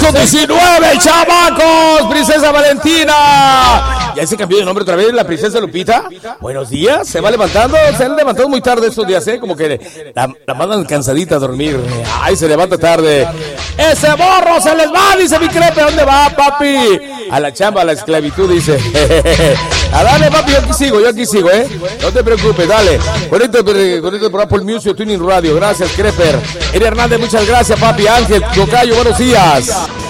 6:19, chamacos. Princesa Valentina. Ya se cambió de nombre otra vez, la princesa Lupita. Buenos días, se va levantando. Se han levantado muy tarde estos días, como que la mandan cansadita a dormir. Ay, se levanta tarde. Ese borro se les va, dice mi crepe. ¿A dónde va, papi? A la chamba, a la esclavitud, dice. A dale, papi, yo aquí sigo, No te preocupes, dale. Bonito por Apple Music, Tuning Radio. Gracias, Creper. Eri Hernández, muchas gracias, papi. Ángel, Tocayo, buenos días.